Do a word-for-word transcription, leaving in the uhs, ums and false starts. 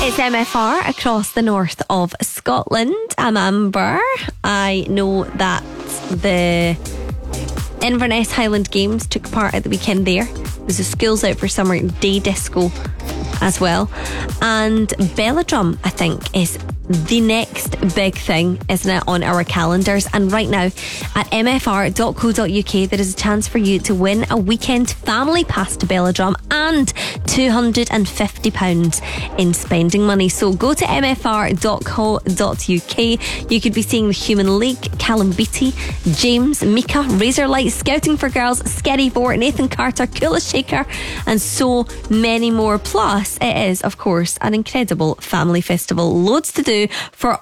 It's M F R across the north of Scotland. I'm Amber. I know that the Inverness Highland Games took part at the weekend there. There's a Schools Out for Summer day disco as well. And Belladrum, I think, is the next big thing, isn't it, on our calendars? And right now at m f r dot co dot u k there is a chance for you to win a weekend family pass to Belladrum and two hundred fifty pounds in spending money. So go to m f r dot co dot u k. You could be seeing the Human League, Callum Beattie, James, Mika, Razorlight, Scouting for Girls, Skerry Four, Nathan Carter, Coolest Shaker, and so many more. Plus, it is, of course, an incredible family festival. Loads to do for